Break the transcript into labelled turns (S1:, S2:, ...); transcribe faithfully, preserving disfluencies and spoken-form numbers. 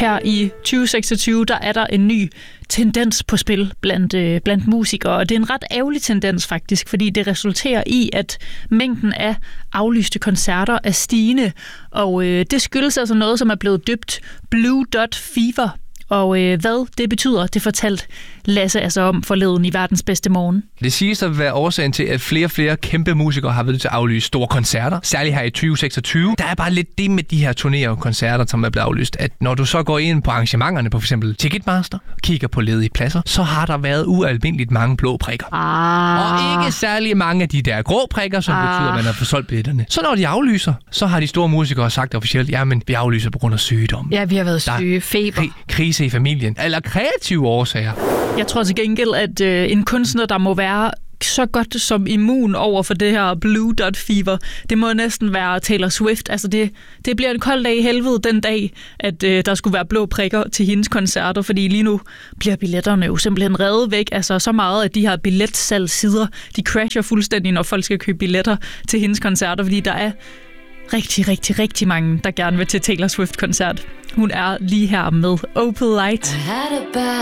S1: her i tyve seksogtyve, der er der en ny tendens på spil blandt, øh, blandt musikere, og det er en ret ærgerlig tendens faktisk, fordi det resulterer i, at mængden af aflyste koncerter er stigende, og øh, det skyldes altså noget, som er blevet døbt Blue Dot Fever. Og øh, hvad det betyder, det fortalte Lasse altså om forleden i Verdens Bedste Morgen.
S2: Det siges at være årsagen til, at flere og flere kæmpe musikere har været til at aflyse store koncerter. Særligt her i tyve seksogtyve. Der er bare lidt det med de her turnéer og koncerter, som er blevet aflyst, at når du så går ind på arrangementerne, på f.eks. Ticketmaster, kigger på ledige pladser, så har der været ualmindeligt mange blå prikker.
S1: Ah.
S2: Og ikke særlig mange af de der grå prikker, som
S1: ah.
S2: betyder, at man har forsolgt billetterne. Så når de aflyser, så har de store musikere sagt officielt, ja, men vi aflyser på grund af sygdom.
S1: Ja, vi har været syge, feber.
S2: Kri- krise i familien, eller kreative årsager.
S1: Jeg tror til gengæld, at øh, en kunstner, der må være så godt som immun over for det her Blue Dot Fever, det må næsten være Taylor Swift. Altså det, det bliver en kold dag i helvede den dag, at øh, der skulle være blå prikker til hendes koncerter, fordi lige nu bliver billetterne jo simpelthen revet væk. Altså så meget af de her billetsalgssider, de crasher fuldstændig, når folk skal købe billetter til hendes koncerter, fordi der er rigtig, rigtig, rigtig mange, der gerne vil til Taylor Swift-koncert. Hun er lige her med Opalite.